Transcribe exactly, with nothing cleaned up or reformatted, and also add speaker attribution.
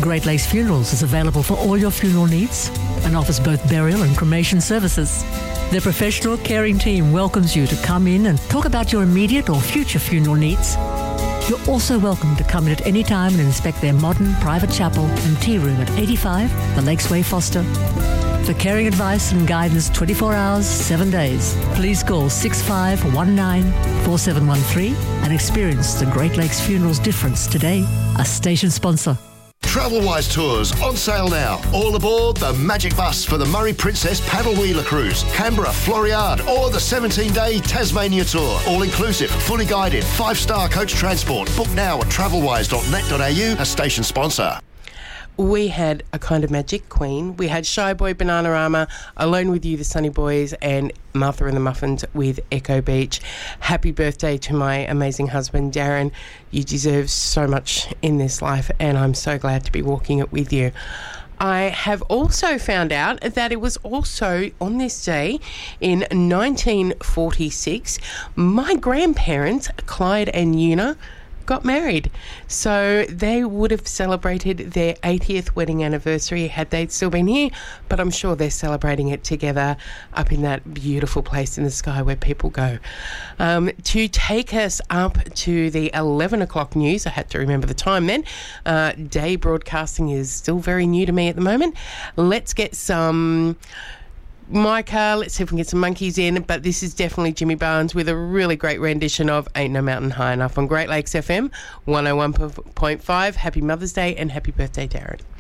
Speaker 1: Great Lakes Funerals is available for all your funeral needs and offers both burial and cremation services. Their professional, caring team welcomes you to come in and talk about your immediate or future funeral needs. You're also welcome to come in at any time and inspect their modern private chapel and tea room at eighty-five The Lakes Way, Foster. For caring advice and guidance twenty-four hours, seven days, please call six five one nine, four seven one three and experience the Great Lakes Funerals difference today. A station sponsor.
Speaker 2: Travelwise Tours on sale now. All aboard the Magic Bus for the Murray Princess Paddle Wheeler Cruise, Canberra, Floriade, or the seventeen-day Tasmania Tour. All inclusive, fully guided, five-star coach transport. Book now at travelwise dot net dot a u, a station sponsor.
Speaker 3: We had a kind of magic queen. We had Shy Boy Bananarama, Alone With You, the Sunny Boys, and Martha and the Muffins with Echo Beach. Happy birthday to my amazing husband, Darren. You deserve so much in this life, and I'm so glad to be walking it with you. I have also found out that it was also on this day in nineteen forty-six, my grandparents, Clyde and Una, got married. So they would have celebrated their eightieth wedding anniversary had they still been here, but I'm sure they're celebrating it together up in that beautiful place in the sky where people go. Um, to take us up to the eleven o'clock news, I had to remember the time then. Uh, day broadcasting is still very new to me at the moment. Let's get some Micah, let's see if we can get some monkeys in, but this is definitely Jimmy Barnes with a really great rendition of Ain't No Mountain High Enough on Great Lakes F M one oh one point five. Happy Mother's Day and happy birthday, Darren.